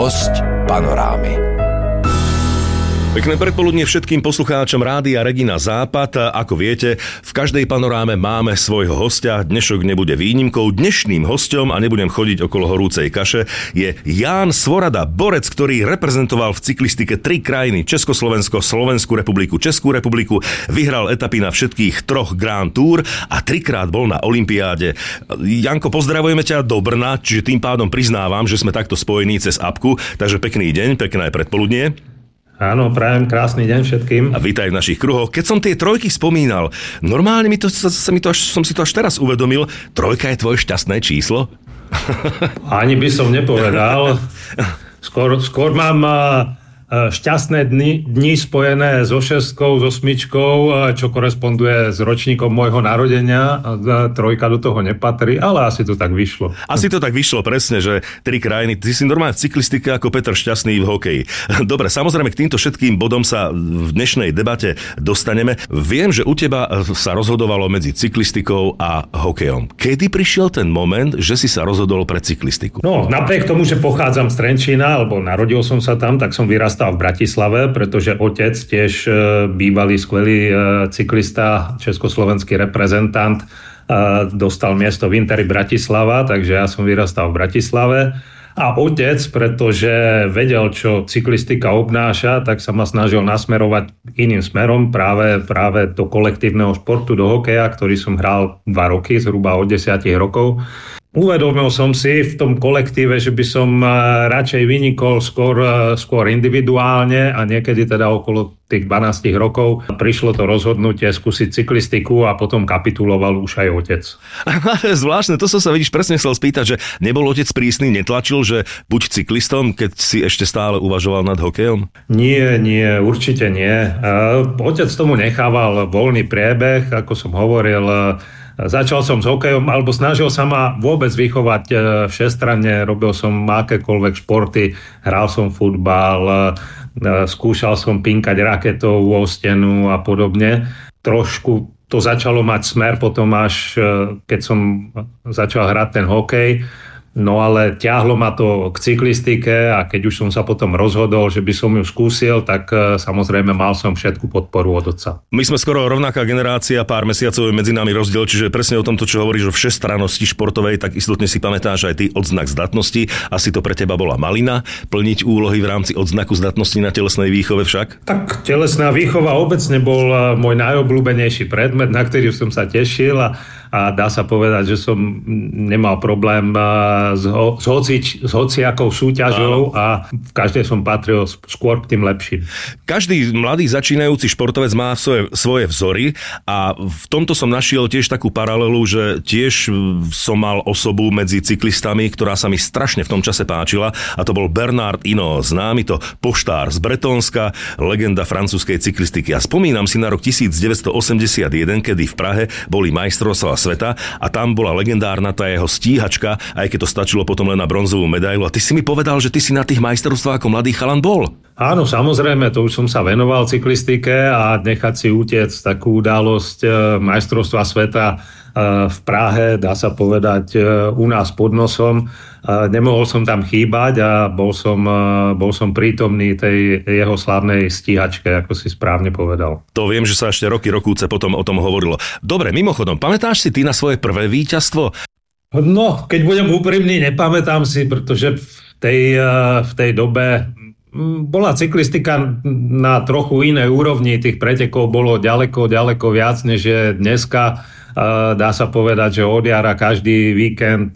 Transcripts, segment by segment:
Hosť Panorámy. Pekné predpoludnie všetkým poslucháčom Rádia Regina Západ. Ako viete, v každej panoráme máme svojho hostia. Dnešok nebude výnimkou. Dnešným hosťom, a nebudem chodiť okolo horúcej kaše, je Ján Svorada, borec, ktorý reprezentoval v cyklistike 3 krajiny: Československo, Slovenskú republiku, Českú republiku, vyhral etapy na všetkých 3 Grand Tour a 3-krát bol na olympiáde. Janko, pozdravujeme ťa do Brna, čiže tým pádom priznávam, že sme takto spojení cez apku. Takže pekný deň, pekné predpoludnie. Áno, prajem krásny deň všetkým. A vítaj v našich kruhoch. Keď som tie trojky spomínal, normálne som si to až teraz uvedomil, 3 je tvoje šťastné číslo? Ani by som nepovedal. Skôr mám šťastné dni spojené so 6, so 8, čo koresponduje s ročníkom môjho narodenia. 3 do toho nepatrí, ale asi to tak vyšlo. Asi to tak vyšlo, presne, že 3 krajiny. Ty si normálne v cyklistike ako Peter Šťastný v hokeji. Dobre, samozrejme k týmto všetkým bodom sa v dnešnej debate dostaneme. Viem, že u teba sa rozhodovalo medzi cyklistikou a hokejom. Kedy prišiel ten moment, že si sa rozhodol pre cyklistiku? No, napriek tomu, že pochádzam z Trenčína, alebo narodil som sa tam, tak som vyrastal v Bratislave, pretože otec tiež bývalý skvelý cyklista, československý reprezentant, dostal miesto v Interi Bratislava, takže ja som vyrastal v Bratislave. A otec, pretože vedel, čo cyklistika obnáša, tak sa ma snažil nasmerovať iným smerom, práve do kolektívneho športu, do hokeja, ktorý som hral 2 roky, zhruba od 10 rokov. Uvedomil som si v tom kolektíve, že by som radšej vynikol skôr individuálne, a niekedy teda okolo tých 12 rokov prišlo to rozhodnutie skúsiť cyklistiku a potom kapituloval už aj otec. Zvláštne, to som sa presne chcel spýtať, že nebol otec prísny, netlačil, že buď cyklistom, keď si ešte stále uvažoval nad hokejom? Nie, určite nie. Otec tomu nechával voľný priebeh, ako som hovoril. Začal som s hokejom, alebo snažil sa ma vôbec vychovať všestranne, robil som akékoľvek športy, hral som futbal, skúšal som pinkať raketou o stenu a podobne. Trošku to začalo mať smer potom až, keď som začal hrať ten hokej. No ale ťahlo ma to k cyklistike a keď už som sa potom rozhodol, že by som ju skúsil, tak samozrejme mal som všetku podporu od otca. My sme skoro rovnaká generácia, pár mesiacov je medzi nami rozdiel, čiže presne o tomto, čo hovoríš o všestrannosti športovej, tak istotne si pamätáš aj ty odznak zdatnosti. Asi to pre teba bola malina, plniť úlohy v rámci odznaku zdatnosti na telesnej výchove však? Tak telesná výchova obecne bol môj najobľúbenejší predmet, na ktorý som sa tešil a dá sa povedať, že som nemal problém s hociakou súťažou a v každej som patril skôr k tým lepším. Každý mladý začínajúci športovec má svoje vzory a v tomto som našiel tiež takú paralelu, že tiež som mal osobu medzi cyklistami, ktorá sa mi strašne v tom čase páčila, a to bol Bernard Hinault, známy to poštár z Bretónska, legenda francúzskej cyklistiky. A spomínam si na rok 1981, kedy v Prahe boli majstrovstvá sveta a tam bola legendárna tá jeho stíhačka, aj keď to stačilo potom len na bronzovú medailu. A ty si mi povedal, že ty si na tých majstrovstvách ako mladý chalan bol. Áno, samozrejme, to už som sa venoval cyklistike a nechať si utiec takú udalosť majstrovstva sveta v Prahe, dá sa povedať, u nás pod nosom. Nemohol som tam chýbať a bol som prítomný tej jeho slávnej stíhačke, ako si správne povedal. To viem, že sa ešte roky potom o tom hovorilo. Dobre, mimochodom, pamätáš si ty na svoje prvé víťazstvo? No, keď budem úprimný, nepamätám si, pretože v tej dobe bola cyklistika na trochu inej úrovni, tých pretekov bolo ďaleko viac, než je dneska. Dá sa povedať, že od jara každý víkend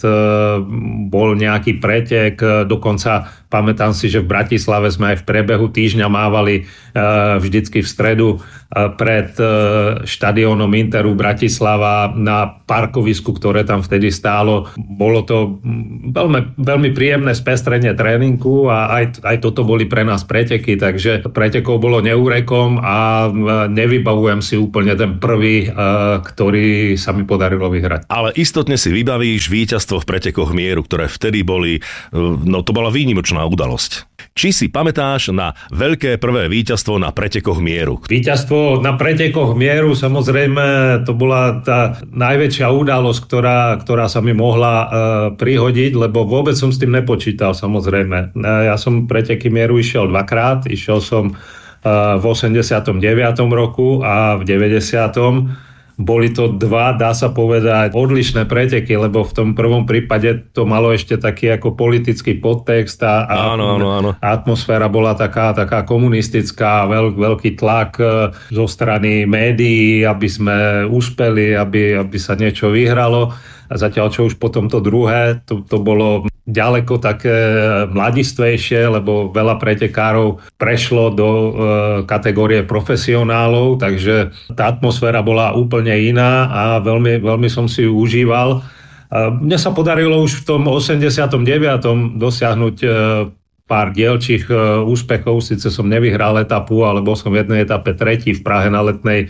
bol nejaký pretek, dokonca pamätám si, že v Bratislave sme aj v priebehu týždňa mávali vždycky v stredu pred štadiónom Interu Bratislava na parkovisku, ktoré tam vtedy stálo. Bolo to veľmi príjemné spestrenie tréningu a aj toto boli pre nás preteky, takže pretekov bolo neúrekom a nevybavujem si úplne ten prvý, ktorý sa mi podarilo vyhrať. Ale istotne si vybavíš víťazstvo v pretekoch mieru, ktoré vtedy boli, no to bola výnimočná výnimočná udalosť. Či si pamätáš na veľké prvé víťazstvo na pretekoch mieru? Víťazstvo na pretekoch mieru, samozrejme, to bola tá najväčšia udalosť, ktorá sa mi mohla prihodiť, lebo vôbec som s tým nepočítal, samozrejme. Ja som preteky mieru išiel dvakrát, išiel som v 89. roku a v 90. Boli to dva, dá sa povedať, odlišné preteky, lebo v tom prvom prípade to malo ešte taký ako politický podtext a áno. Atmosféra bola taká komunistická, veľký tlak zo strany médií, aby sme uspeli, aby sa niečo vyhralo. A zatiaľ, čo už potom to druhé, to bolo ďaleko také mladistvejšie, lebo veľa pretekárov prešlo do kategórie profesionálov, takže tá atmosféra bola úplne iná a veľmi, veľmi som si ju užíval. Mne sa podarilo už v tom 89. dosiahnuť pár dielčích úspechov, síce som nevyhral etapu, ale bol som v jednej etape tretí, v Prahe na Letnej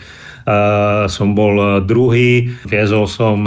som bol druhý, viezol som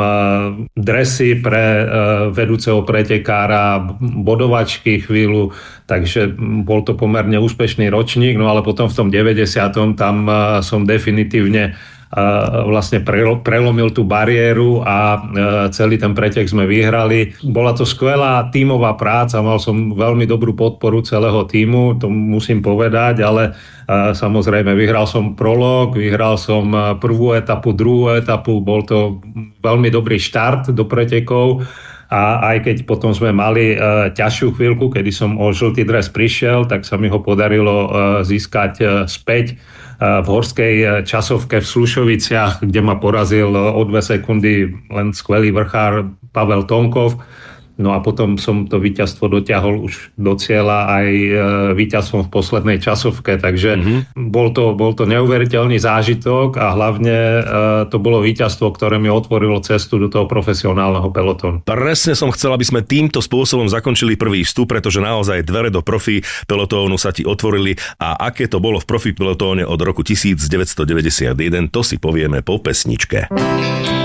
dresy pre vedúceho pretekára, bodovačky chvíľu, takže bol to pomerne úspešný ročník, no ale potom v tom 90. tam som definitívne vlastne prelomil tú bariéru a celý ten pretek sme vyhrali. Bola to skvelá tímová práca, mal som veľmi dobrú podporu celého tímu, to musím povedať, ale samozrejme vyhral som prolog, vyhral som prvú etapu, druhú etapu, bol to veľmi dobrý štart do pretekov. A aj keď potom sme mali ťažšiu chvíľku, kedy som o žltý dres prišiel, tak sa mi ho podarilo získať späť v horskej časovke v Slušoviciach, kde ma porazil o 2 sekundy len skvelý vrchár Pavel Tomkov. No a potom som to víťazstvo dotiahol už do cieľa aj víťazstvom v poslednej časovke, takže bol to neuveriteľný zážitok a hlavne to bolo víťazstvo, ktoré mi otvorilo cestu do toho profesionálneho pelotónu. Presne som chcel, aby sme týmto spôsobom zakončili prvý vstup, pretože naozaj dvere do profi pelotónu sa ti otvorili a aké to bolo v profi pelotóne od roku 1991, to si povieme po pesničke.